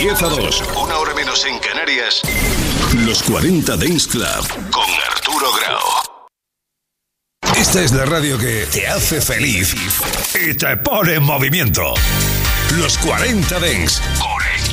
10 a 2, una hora menos en Canarias. Los 40 Dance Club con Arturo Grau. Esta es la radio que te hace feliz y te pone en movimiento. Los 40 Dance con